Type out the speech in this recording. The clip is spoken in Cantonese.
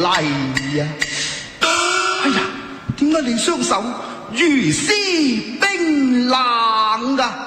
嚟呀！哎呀，點解你雙手如絲冰冷㗎？